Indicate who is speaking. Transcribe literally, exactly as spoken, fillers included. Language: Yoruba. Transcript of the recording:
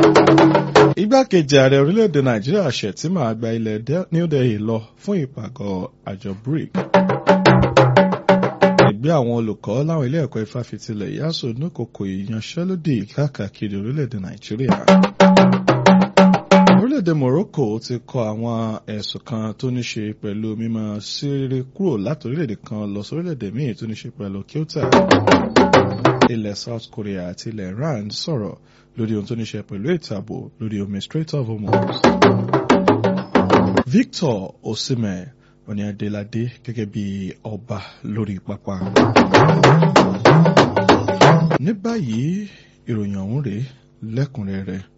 Speaker 1: Igbákejì ààrẹ orílẹ̀-èdè Nàìjíríà Shettima gba ilẹ̀ New Delhi lọ fún ìpàgọ́ àjọ BRIC. Ẹgbẹ́ àwọn olùkọ́ láwọn ilé ẹ̀kọ́ ìfáfitì ilẹ̀ YASU dúnkòokò ìyanṣẹ́lódì káàkiri orílẹ̀-èdè Nàìjíríà. Orílẹ̀-èdè Morocco ti kọ àwọn ẹ̀sùn kan tó ní ṣe pẹ̀lú mímọ́ sírí kúrò láti orílẹ̀-èdè kan lọ sí orílẹ̀-èdè míì tó ní ṣe pẹ̀lú Ceuta. Ilẹ̀ South Korea àti ilẹ̀ Iran sọ̀rọ̀ lórí ohun tó ní ṣe pẹ̀lú ètò ààbò lórí omi Strait of Hormuz. Victor Osimhen òní Adéládé gẹ́gẹ́ bí ọba lórí pápá. Ní báyìí ìròyìn ọ̀hún rèé lẹ́kùnrẹ́rẹ́.